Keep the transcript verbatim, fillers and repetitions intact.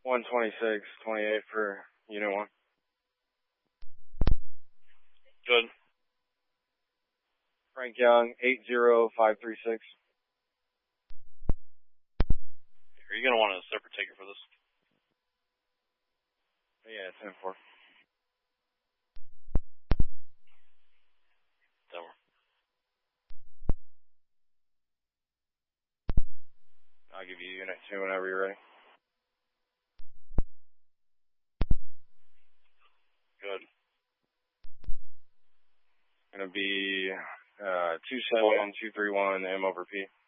one twenty-six twenty-eight for Unit one. Good. Frank Young, eight zero five three six. Are you going to want a separate ticket for this? Yeah, ten four. Tower. I'll give you Unit two whenever you're ready. Good. Going to be uh, two seven two three one M over P.